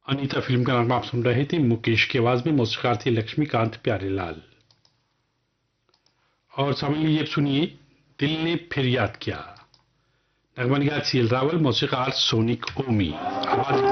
Anita film का नाम आप सुन रहे थे। मुकेश की आवाज में मौसीकार थे लक्ष्मीकांत प्यारेलाल। और समझ लीजिए, सुनिए, दिल ने फिर याद किया। नगमा निगार CL रावल, मौसीकार सोनिक ओमी। आवाज